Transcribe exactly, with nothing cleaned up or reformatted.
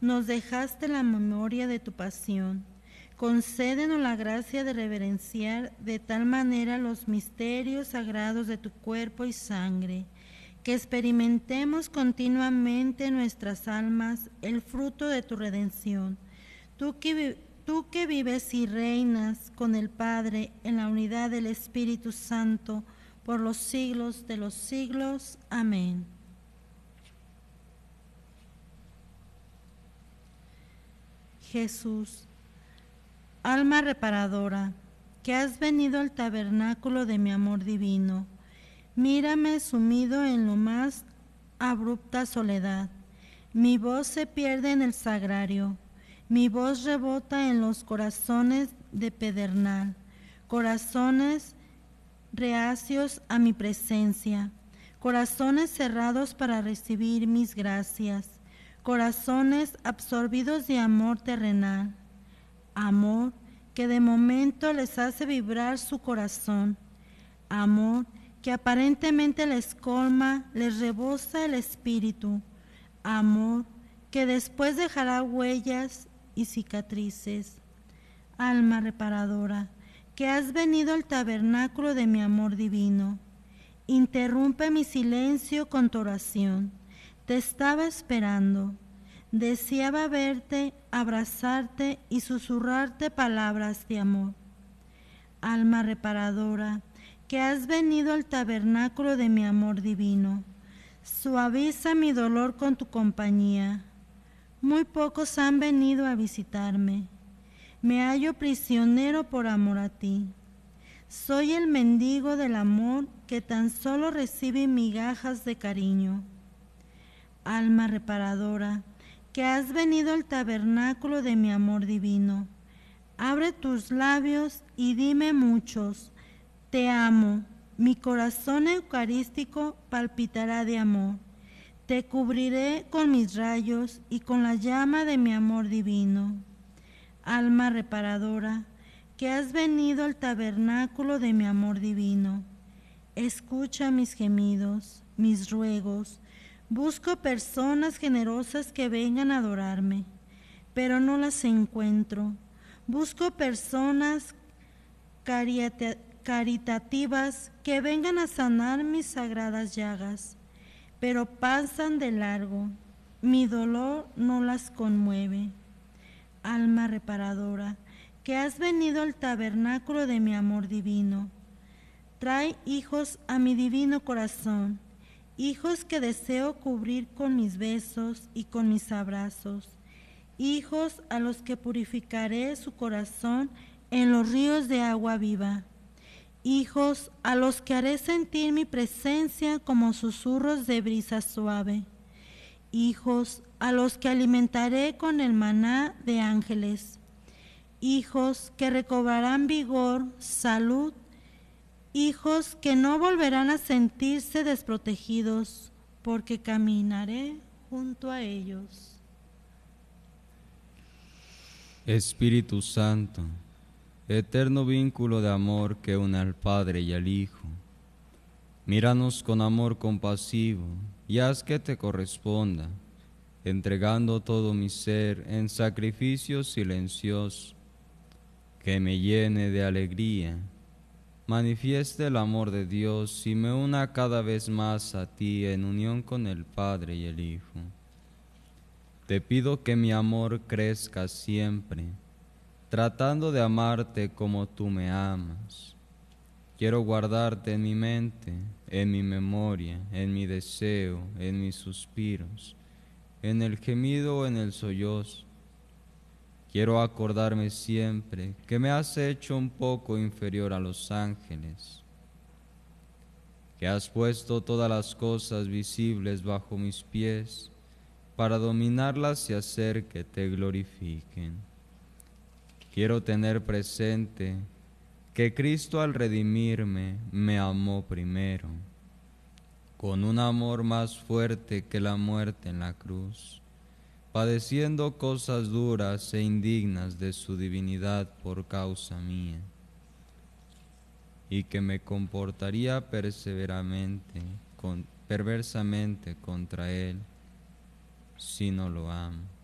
nos dejaste la memoria de tu pasión. Concédenos la gracia de reverenciar de tal manera los misterios sagrados de tu cuerpo y sangre, que experimentemos continuamente en nuestras almas el fruto de tu redención. Tú que, tú que vives y reinas con el Padre en la unidad del Espíritu Santo, por los siglos de los siglos. Amén. Jesús, alma reparadora, que has venido al tabernáculo de mi amor divino, mírame sumido en lo más abrupta soledad. Mi voz se pierde en el sagrario, mi voz rebota en los corazones de pedernal, corazones reacios a mi presencia, corazones cerrados para recibir mis gracias, corazones absorbidos de amor terrenal, amor que de momento les hace vibrar su corazón, amor que aparentemente les colma, les rebosa el espíritu, amor que después dejará huellas y cicatrices. Alma reparadora, que has venido al tabernáculo de mi amor divino, interrumpe mi silencio con tu oración. Te estaba esperando, deseaba verte, abrazarte y susurrarte palabras de amor. Alma reparadora, que has venido al tabernáculo de mi amor divino, suaviza mi dolor con tu compañía. Muy pocos han venido a visitarme. Me hallo prisionero por amor a ti. Soy el mendigo del amor que tan solo recibe migajas de cariño. Alma reparadora, que has venido al tabernáculo de mi amor divino, abre tus labios y dime muchos, te amo, mi corazón eucarístico palpitará de amor. Te cubriré con mis rayos y con la llama de mi amor divino. Alma reparadora, que has venido al tabernáculo de mi amor divino, escucha mis gemidos, mis ruegos. Busco personas generosas que vengan a adorarme, pero no las encuentro. Busco personas carita- caritativas que vengan a sanar mis sagradas llagas, pero pasan de largo. Mi dolor no las conmueve. Alma reparadora, que has venido al tabernáculo de mi amor divino, trae hijos a mi divino corazón, hijos que deseo cubrir con mis besos y con mis abrazos, hijos a los que purificaré su corazón en los ríos de agua viva, hijos a los que haré sentir mi presencia como susurros de brisa suave, hijos a los que alimentaré con el maná de ángeles, hijos que recobrarán vigor, salud, hijos que no volverán a sentirse desprotegidos, porque caminaré junto a ellos. Espíritu Santo, eterno vínculo de amor que une al Padre y al Hijo, míranos con amor compasivo y haz que te corresponda, entregando todo mi ser en sacrificio silencioso, que me llene de alegría, manifieste el amor de Dios y me una cada vez más a ti en unión con el Padre y el Hijo. Te pido que mi amor crezca siempre, tratando de amarte como tú me amas. Quiero guardarte en mi mente, en mi memoria, en mi deseo, en mis suspiros, en el gemido o en el sollozo. Quiero acordarme siempre que me has hecho un poco inferior a los ángeles, que has puesto todas las cosas visibles bajo mis pies para dominarlas y hacer que te glorifiquen. Quiero tener presente que Cristo al redimirme me amó primero, con un amor más fuerte que la muerte en la cruz, padeciendo cosas duras e indignas de su divinidad por causa mía, y que me comportaría perseveramente, con, perversamente contra Él, si no lo amo.